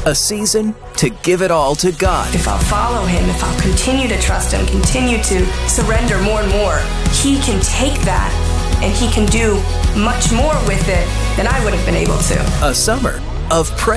A season to give it all to God. If I'll follow Him, if I'll continue to trust Him, continue to surrender more and more, He can take that and He can do much more with it than I would have been able to. A summer of prayer.